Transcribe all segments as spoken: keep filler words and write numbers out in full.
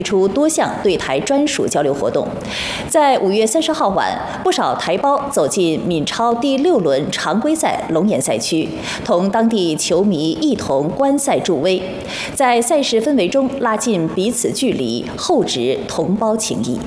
出多项对台专属交流活动。在五月三十号晚，不少台胞走进闽超第六轮常规赛龙岩赛区，同当地球迷一同观赛助威，在赛事氛围中拉近彼此距离，厚植同胞情谊。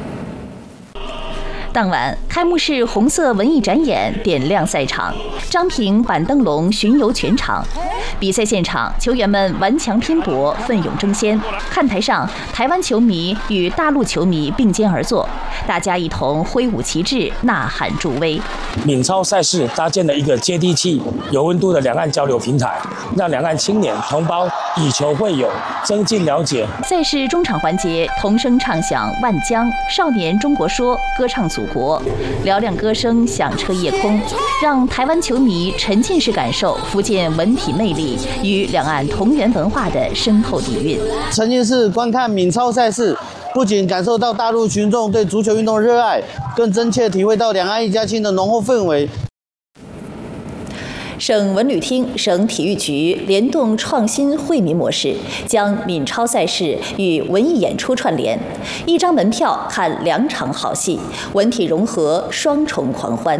当晚，开幕式红色文艺展演点亮赛场，张平板灯笼巡游全场。比赛现场，球员们顽强拼搏，奋勇争先。看台上，台湾球迷与大陆球迷并肩而坐，大家一同挥舞旗帜，呐喊助威。 闽超赛事搭建了一个接地气、有温度的两岸交流平台，让两岸青年同胞以球会友，增进了解。 赛事中场环节，同声唱响《万江》《少年中国说》，歌唱祖国，嘹亮歌声响彻夜空，让台湾球迷沉浸式感受福建文体魅力与两岸同源文化的深厚底蕴。 沉浸式观看闽超赛事，不仅感受到大陆群众对足球运动的热爱，更真切体会到两岸一家亲的浓厚氛围。 省文旅厅、省体育局联动创新惠民模式，将闽超赛事与文艺演出串联，一张门票看两场好戏，文体融合，双重狂欢。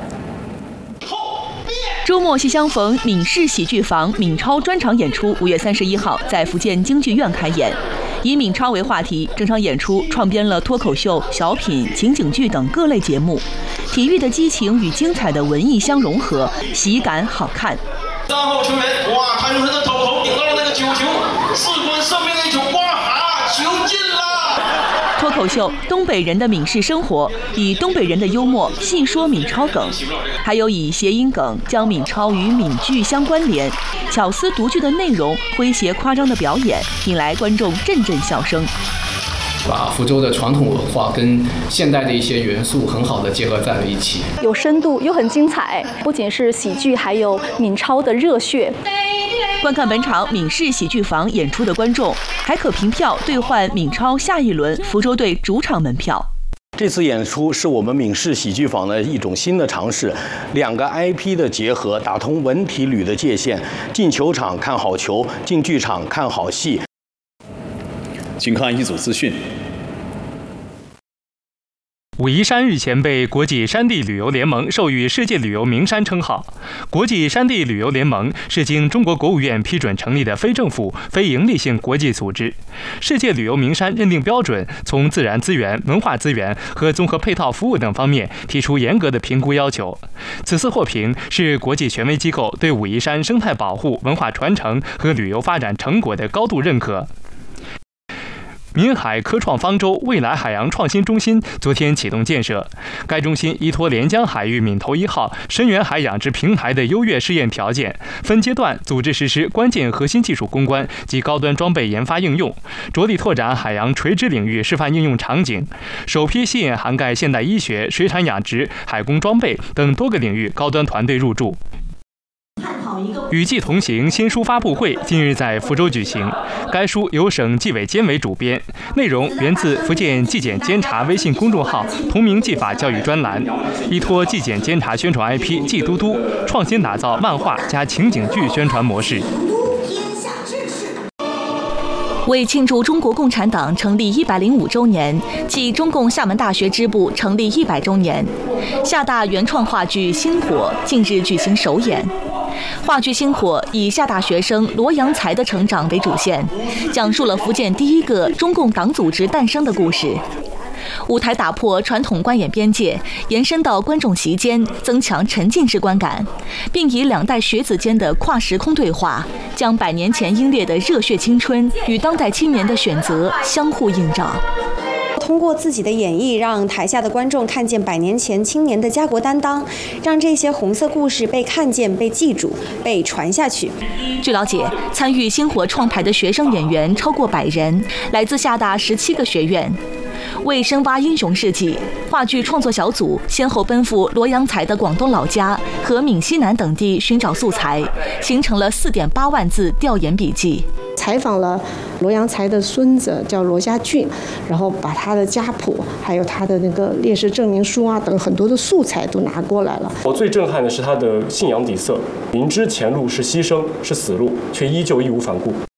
周末系相逢，闽氏喜剧坊闽超专场演出五月三十一号在福建京剧院开演。以闽超为话题，整场演出创编了脱口秀、小品、情景剧等各类节目，体育的激情与精彩的文艺相融合，喜感好看。 三号球员，哇，他用他的头头顶到了那个九球，事关上面那球，哇哈，球进了！ 脱口秀，东北人的闽式生活，以东北人的幽默细说闽超梗，还有以谐音梗将闽超与闽剧相关联，巧思独具的内容，诙谐夸张的表演，引来观众阵阵笑声。 把福州的传统文化跟现代的一些元素很好的结合在了一起， 有深度又很精彩，不仅是喜剧，还有闽超的热血。 观看本场闽氏喜剧坊演出的观众，还可凭票兑换闽超下一轮福州队主场门票。 这次演出是我们闽氏喜剧坊的一种新的尝试，两个 I P 的结合，打通文体旅的界限，进球场看好球，进剧场看好戏。 请看一组资讯。 武夷山日前被国际山地旅游联盟授予世界旅游名山称号。国际山地旅游联盟是经中国国务院批准成立的非政府、非营利性国际组织。世界旅游名山认定标准从自然资源、文化资源和综合配套服务等方面提出严格的评估要求。此次获评是国际权威机构对武夷山生态保护、文化传承和旅游发展成果的高度认可。闽海科创方舟未来海洋创新中心昨天启动建设，该中心依托连江海域闽头一号深远海养殖平台的优越试验条件，分阶段组织实施关键核心技术攻关及高端装备研发应用，着力拓展海洋垂直领域示范应用场景，首批吸引涵盖现代医学、水产养殖、海工装备等多个领域高端团队入驻。与季同行新书发布会近日在福州举行，该书由省纪委监委主编，内容源自福建纪检监察微信公众号同名纪法教育专栏，依托纪检监察宣传 I P 季嘟嘟，创新打造漫画加情景剧宣传模式。 为庆祝中国共产党成立一百零五周年暨中共厦门大学支部成立一百周年，厦大原创话剧《星火》近日举行首演。话剧《星火》以厦大学生罗阳才的成长为主线，讲述了福建第一个中共党组织诞生的故事。舞台打破传统观演边界，延伸到观众席间，增强沉浸式观感，并以两代学子间的跨时空对话，将百年前英烈的热血青春与当代青年的选择相互映照。 通过自己的演绎，让台下的观众看见百年前青年的家国担当，让这些红色故事被看见、被记住、被传下去。 据了解，参与星火创排的学生演员超过百人，来自厦大十七个学院。为深挖英雄事迹，话剧创作小组先后奔赴罗阳才的广东老家和闽西南等地寻找素材，形成了四点八万字调研笔记。 采访了罗阳才的孙子叫罗家俊，然后把他的家谱还有他的那个烈士证明书啊等很多的素材都拿过来了。 我最震撼的是他的信仰底色，明知前路是牺牲是死路，却依旧义无反顾。